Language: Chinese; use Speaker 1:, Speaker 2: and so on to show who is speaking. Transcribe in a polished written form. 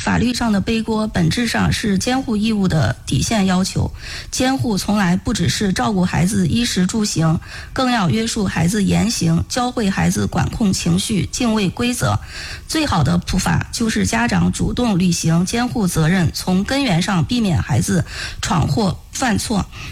Speaker 1: 法律上的背锅本质上是监护义务的底线要求。监护从来不只是照顾孩子衣食住行，更要约束孩子言行，教会孩子管控情绪，敬畏规则。最好的普法就是家长主动履行监护责任，从根源上避免孩子闯祸犯错。